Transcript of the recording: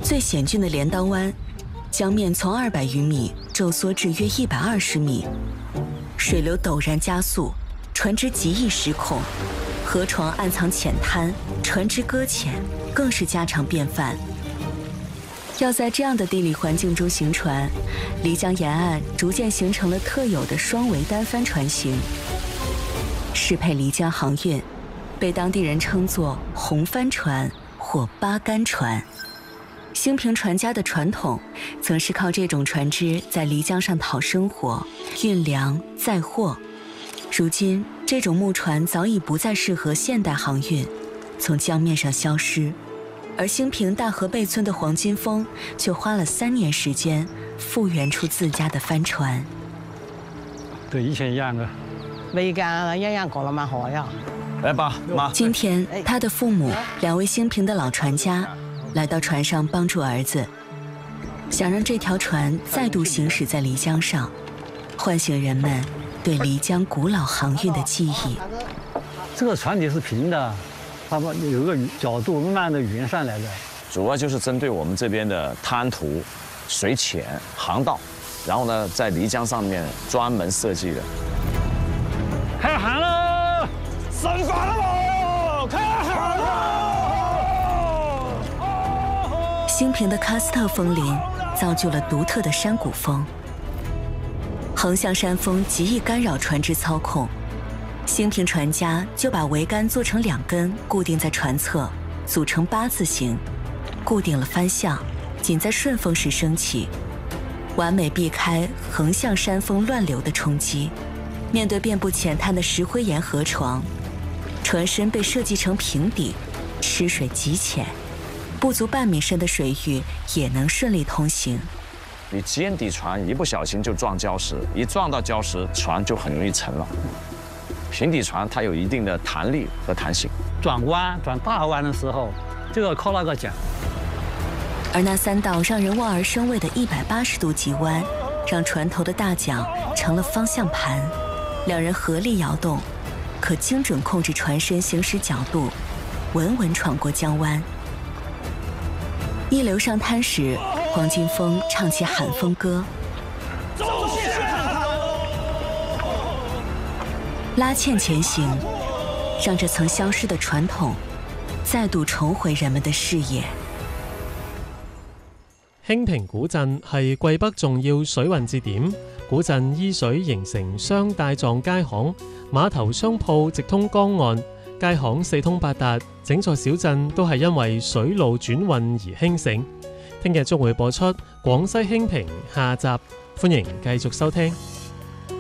最险峻的镰刀湾，江面从200余米骤缩至约120米，水流陡然加速，船只极易失控，河床暗藏浅滩，船只搁浅更是家常便饭。要在这样的地理环境中行船，漓江沿岸逐渐形成了特有的双桅单帆船型，适配漓江航运，被当地人称作红帆船或八竿船。兴平船家的传统曾是靠这种船只在漓江上讨生活、运粮载货。如今这种木船早已不再适合现代航运，从江面上消失，而兴平大河背村的黄金峰却花了3年时间复原出自家的帆船。 对，以前一样的。 没干，一样过了蛮好呀。 来吧，妈。 今天他的父母2位兴平的老船家来到船上帮助儿子，想让这条船再度行驶在漓江上，唤醒人们对漓江古老航运的记忆。 这个船体是平的，它有个角度慢慢的圆上来的。 主要就是针对我们这边的滩涂、水浅、航道，然后呢，在漓江上面专门设计的。 开航了，升船了，开航了！ 兴平的喀斯特风林造就了独特的山谷风，横向山峰极易干扰船只操控。兴平船家就把桅杆做成2根，固定在船侧，组成8字形，固定了帆向，仅在顺风时升起，完美避开横向山峰乱流的冲击。面对遍布浅滩的石灰岩河床，船身被设计成平底，吃水极浅，不足半米深的水域也能顺利通行。 你尖底船一不小心就撞礁石，一撞到礁石，船就很容易沉了。平底船它有一定的弹力和弹性， 转大弯的时候就要靠那个桨。 而那3道让人望而生畏的180度急弯，让船头的大桨成了方向盘。2人合力摇动，可精准控制船身行驶角度，稳稳闯过江湾。一流上滩时，黄金峰唱起喊风歌，拉纤前行，让这曾消失的传统再度重回人們的視野。 興平古鎮係桂北重要水運節點，古鎮依水形成雙帶狀街巷，碼頭商鋪直通江岸，街巷4通8達，整座小鎮都係因為水路轉運而興盛。聽日將會播出廣西興平下集，歡迎繼續收聽。